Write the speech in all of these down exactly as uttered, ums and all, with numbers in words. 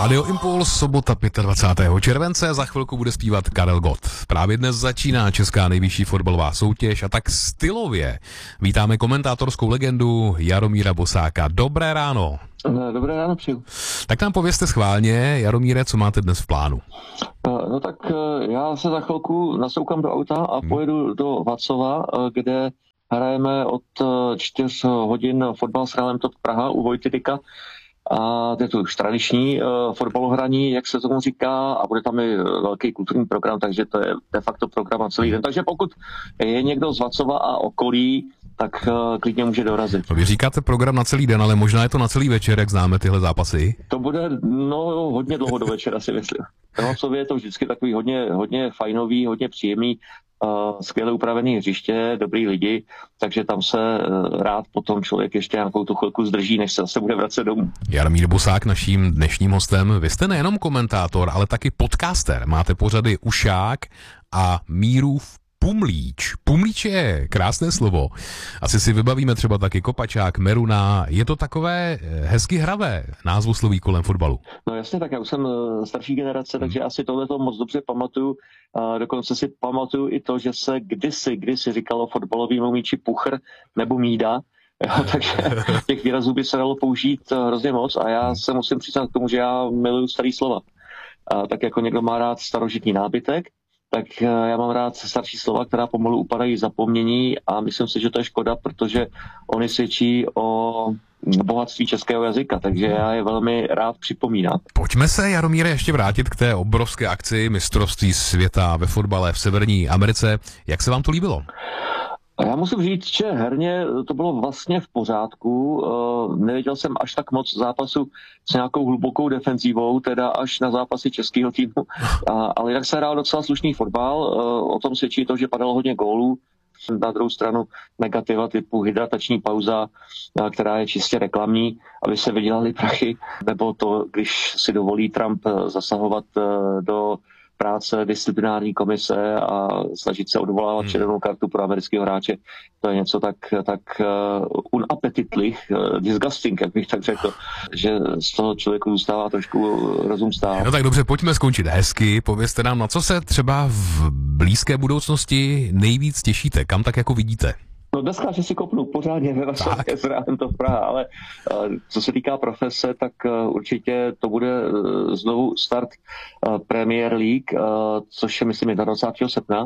Rádio Impuls, sobota dvacátého pátého července, za chvilku bude zpívat Karel Gott. Právě dnes začíná česká nejvyšší fotbalová soutěž a tak stylově vítáme komentátorskou legendu Jaromíra Bosáka. Dobré ráno. Dobré ráno, přeju. Tak nám povězte schválně, Jaromíre, co máte dnes v plánu? No tak já se za chvilku nasoukám do auta a pojedu do Vacova, kde hrajeme od čtyř hodin fotbal s Realem Top Praha u Vojtědika. A to je to už tradiční uh, fotbalohraní, jak se tomu říká, a bude tam i velký kulturní program, takže to je de facto program na celý den. Takže pokud je někdo z Vacova a okolí, tak uh, klidně může dorazit. Vy říkáte program na celý den, ale možná je to na celý večer, jak známe tyhle zápasy? To bude no hodně dlouho do večera, si myslím. V Vacově je to vždycky takový hodně, hodně fajnový, hodně příjemný. Uh, skvěle upravený hřiště, dobrý lidi, takže tam se uh, rád potom člověk ještě nějakou tu chvilku zdrží, než se zase bude vracet domů. Jaromír Bosák, naším dnešním hostem. Vy jste nejenom komentátor, ale taky podcaster. Máte pořady Ušák a Mírův Pumlíč. Pumlíč je krásné slovo. Asi si vybavíme třeba taky Kopačák, Meruna. Je to takové hezky hravé názvosloví kolem fotbalu. No jasně, tak já už jsem starší generace, takže hmm. asi tohle to moc dobře pamatuju. A dokonce si pamatuju i to, že se kdysi, kdysi říkalo fotbalovýmu míči puchr nebo mída. Jo, takže těch výrazů by se dalo použít hrozně moc a já se musím přiznat k tomu, že já miluju starý slova. A tak jako někdo má rád starožitní nábytek, tak já mám rád starší slova, která pomalu upadají zapomnění a myslím si, že to je škoda, protože oni svědčí o bohatství českého jazyka, takže já je velmi rád připomínám. Pojďme se, Jaromíre, ještě vrátit k té obrovské akci mistrovství světa ve fotbale v Severní Americe. Jak se vám to líbilo? Já musím říct, že herně to bylo vlastně v pořádku. Nevěděl jsem až tak moc zápasu s nějakou hlubokou defenzívou, teda až na zápasy českého týmu. Ale jak se hrál docela slušný fotbal, o tom svědčí to, že padalo hodně gólů. Na druhou stranu negativa typu hydratační pauza, která je čistě reklamní, aby se vydělali prachy, nebo to, když si dovolí Trump zasahovat do práce disciplinární komise a snažit se odvolávat hmm. červenou kartu pro amerického hráče. To je něco tak, tak uh, unapetitlich, uh, disgusting, jak bych tak řekl, že z toho člověku zůstává trošku rozum stát. No tak dobře, pojďme skončit hezky. Povězte nám, na co se třeba v blízké budoucnosti nejvíc těšíte? Kam tak jako vidíte? No dneska, že si kopnu pořádně ve Vacově s Realem Top Praha, ale uh, co se týká profese, tak uh, určitě to bude uh, znovu start uh, Premier League, uh, což je myslím dvacátého srpna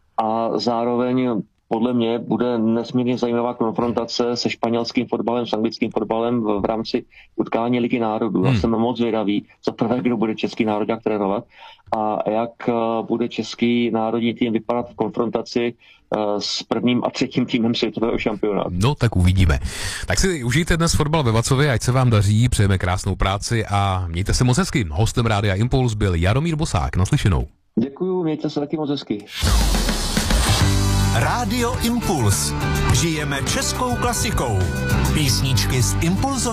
a zároveň podle mě bude nesmírně zajímavá konfrontace se španělským fotbalem, s anglickým fotbalem v, v rámci utkání Ligy národů. Hmm. Já jsem moc zvědavý, za prvé, kdo bude český národák trénovat a jak uh, bude český národní tým vypadat v konfrontaci uh, s prvním a třetím týmem světového šampionátu. No tak uvidíme. Tak si užijte dnes fotbal ve Vacově, ať se vám daří, přejeme krásnou práci a mějte se moc hezky. Hostem Rádia Impuls byl Jaromír Bosák. Naslyšenou. Děkuju, mějte se taky moc hezky. Rádio Impuls. Žijeme českou klasikou. Písničky z Impulzu.